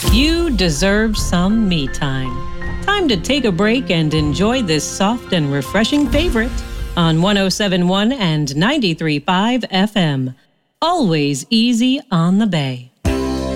You deserve some me time. Time to take a break and enjoy this soft and refreshing favorite on 107.1 and 93.5 FM. Always easy on the Bay.